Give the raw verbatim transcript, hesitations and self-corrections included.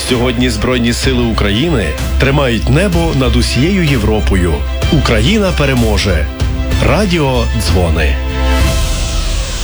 Сьогодні Збройні сили України тримають небо над усією Європою. Україна переможе. Радіо Дзвони.